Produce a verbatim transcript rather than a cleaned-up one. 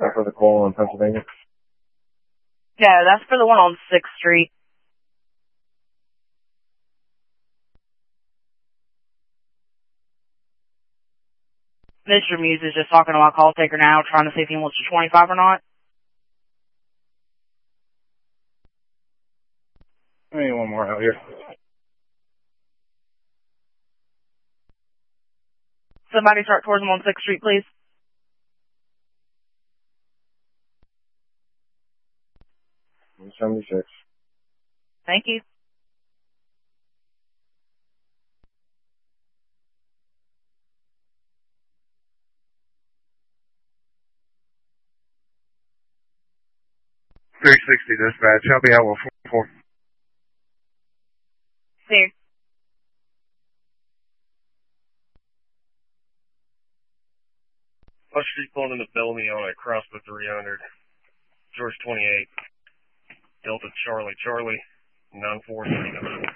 that for the call in Pennsylvania? Yeah, that's for the one on sixth Street. Mister Muse is just talking to my call taker now, trying to see if he wants to twenty-five or not. I need one more out here. Somebody start towards him on sixth Street, please. one seventy-six. Thank you. three sixty dispatch. I'll be out with four four. Here. West Street pulling into Bellamy on across the three hundred. George twenty-eight. Delta Charlie Charlie. nine four three nine.